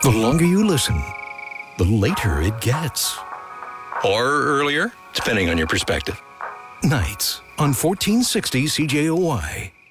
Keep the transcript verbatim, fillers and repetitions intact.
The longer you listen, the later it gets. Or earlier, depending on your perspective. Nights on fourteen sixty C J O Y.